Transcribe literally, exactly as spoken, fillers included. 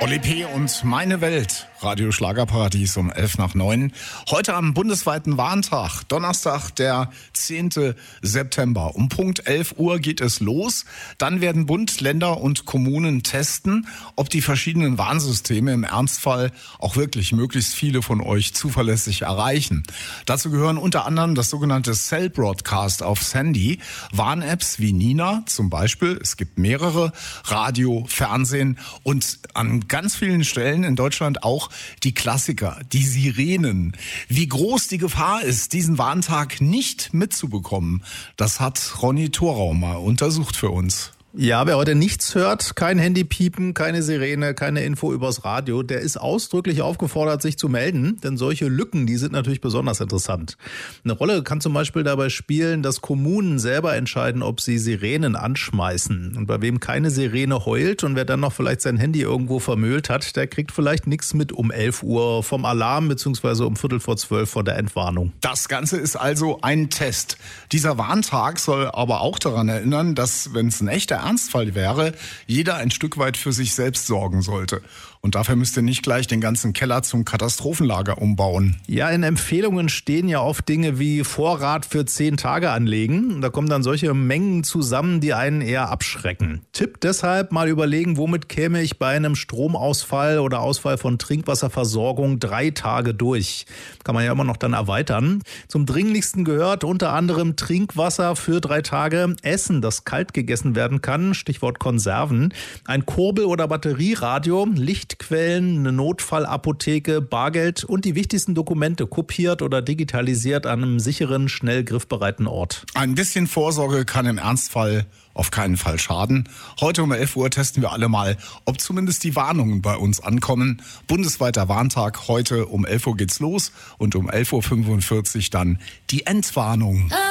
Oli P. und Meine Welt, Radio Schlagerparadies um elf nach neun. Heute am bundesweiten Warntag, Donnerstag, der zehnten September. Um Punkt elf Uhr geht es los. Dann werden Bund, Länder und Kommunen testen, ob die verschiedenen Warnsysteme im Ernstfall auch wirklich möglichst viele von euch zuverlässig erreichen. Dazu gehören unter anderem das sogenannte Cell Broadcast aufs Handy, Warn-Apps wie Nina zum Beispiel, es gibt mehrere, Radio, Fernsehen und an ganz vielen Stellen in Deutschland auch die Klassiker, die Sirenen. Wie groß die Gefahr ist, diesen Warntag nicht mitzubekommen, das hat Ronny Thorau mal untersucht für uns. Ja, wer heute nichts hört, kein Handypiepen, keine Sirene, keine Info übers Radio, der ist ausdrücklich aufgefordert, sich zu melden, denn solche Lücken, die sind natürlich besonders interessant. Eine Rolle kann zum Beispiel dabei spielen, dass Kommunen selber entscheiden, ob sie Sirenen anschmeißen. Und bei wem keine Sirene heult und wer dann noch vielleicht sein Handy irgendwo vermüllt hat, der kriegt vielleicht nichts mit um elf Uhr vom Alarm beziehungsweise um Viertel vor zwölf vor der Entwarnung. Das Ganze ist also ein Test. Dieser Warntag soll aber auch daran erinnern, dass, wenn es ein echter Ernstfall wäre, jeder ein Stück weit für sich selbst sorgen sollte. Und dafür müsst ihr nicht gleich den ganzen Keller zum Katastrophenlager umbauen. Ja, in Empfehlungen stehen ja oft Dinge wie Vorrat für zehn Tage anlegen. Da kommen dann solche Mengen zusammen, die einen eher abschrecken. Tipp deshalb mal überlegen, womit käme ich bei einem Stromausfall oder Ausfall von Trinkwasserversorgung drei Tage durch. Kann man ja immer noch dann erweitern. Zum Dringlichsten gehört unter anderem Trinkwasser für drei Tage, Essen, das kalt gegessen werden kann, Stichwort Konserven, ein Kurbel- oder Batterieradio, Licht Quellen, eine Notfallapotheke, Bargeld und die wichtigsten Dokumente kopiert oder digitalisiert an einem sicheren, schnell griffbereiten Ort. Ein bisschen Vorsorge kann im Ernstfall auf keinen Fall schaden. Heute um elf Uhr testen wir alle mal, ob zumindest die Warnungen bei uns ankommen. Bundesweiter Warntag, heute um elf Uhr geht's los und um elf Uhr fünfundvierzig dann die Endwarnung.